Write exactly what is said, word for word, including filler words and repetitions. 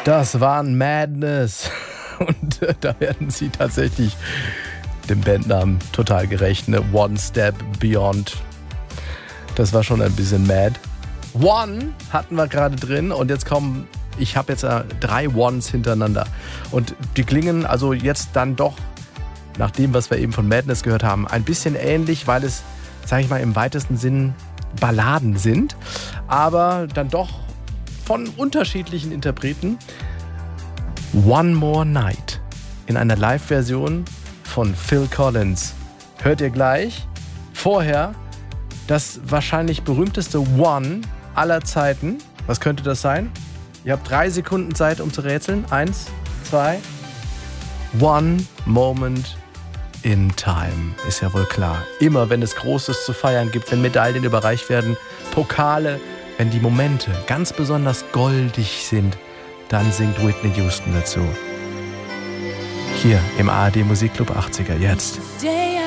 Das waren Madness. Und äh, da werden sie tatsächlich dem Bandnamen total gerecht. Ne? One Step Beyond. Das war schon ein bisschen mad. One hatten wir gerade drin und jetzt kommen, ich habe jetzt äh, drei Ones hintereinander. Und die klingen also jetzt dann doch, nach dem, was wir eben von Madness gehört haben, ein bisschen ähnlich, weil es, sage ich mal, im weitesten Sinn Balladen sind, aber dann doch von unterschiedlichen Interpreten. One More Night in einer Live-Version von Phil Collins. Hört ihr gleich. Vorher das wahrscheinlich berühmteste One aller Zeiten. Was könnte das sein? Ihr habt drei Sekunden Zeit, um zu rätseln. Eins, zwei. One Moment in Time. Ist ja wohl klar. Immer wenn es Großes zu feiern gibt, wenn Medaillen überreicht werden, Pokale, wenn die Momente ganz besonders goldig sind, dann singt Whitney Houston dazu. Hier im A R D Musikclub achtziger jetzt.